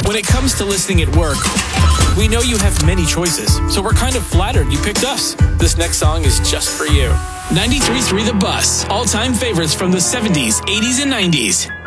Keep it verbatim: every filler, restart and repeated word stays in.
When it comes to listening at work, we know you have many choices, so we're kind of flattered you picked us. This next song is just for you. ninety-three point three The Bus. All-time favorites from the seventies, eighties, and nineties.